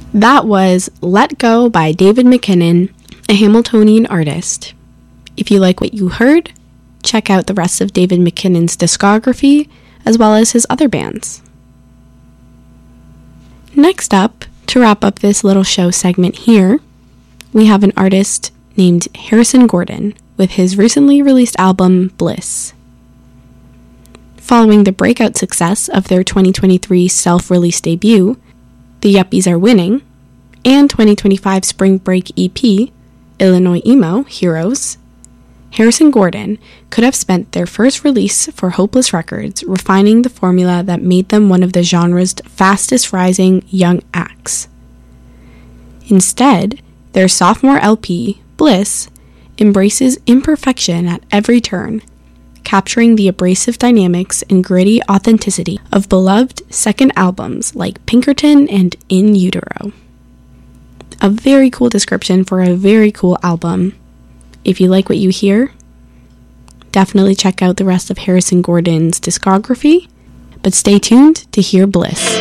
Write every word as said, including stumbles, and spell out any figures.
That was Let Go by David McKinnon, a Hamiltonian artist. If you like what you heard, check out the rest of David McKinnon's discography, as well as his other bands. Next up, to wrap up this little show segment here, we have an artist named Harrison Gordon with his recently released album, Bliss. Following the breakout success of their twenty twenty-three self-release debut, The Yuppies Are Winning, and twenty twenty-five Spring Break E P, Illinois Emo Heroes, Harrison Gordon could have spent their first release for Hopeless Records refining the formula that made them one of the genre's fastest rising young acts. Instead, their sophomore L P, Bliss, embraces imperfection at every turn, capturing the abrasive dynamics and gritty authenticity of beloved second albums like Pinkerton and In Utero. A very cool description for a very cool album. If you like what you hear, definitely check out the rest of Harrison Gordon's discography, but stay tuned to hear Bliss.